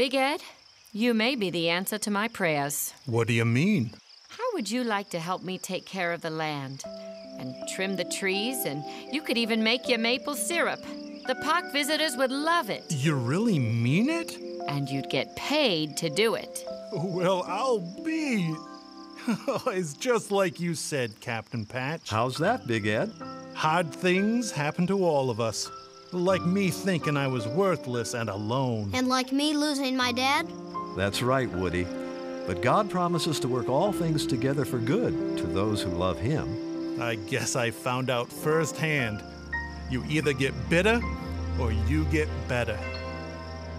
Big Ed, you may be the answer to my prayers. What do you mean? How would you like to help me take care of the land? And trim the trees, and you could even make your maple syrup. The park visitors would love it. You really mean it? And you'd get paid to do it. Well, I'll be. It's just like you said, Captain Patch. How's that, Big Ed? Hard things happen to all of us. Like me thinking I was worthless and alone. And like me losing my dad? That's right, Woody. But God promises to work all things together for good to those who love Him. I guess I found out firsthand. You either get bitter or you get better.